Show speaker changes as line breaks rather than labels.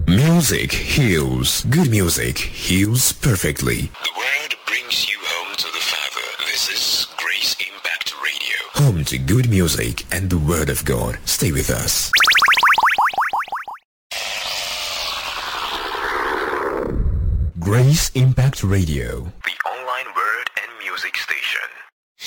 Music heals. Good music heals perfectly.
The word brings you home to the Father. This is Grace Impact Radio.
Home to good music and the Word of God. Stay with us. Grace Impact Radio,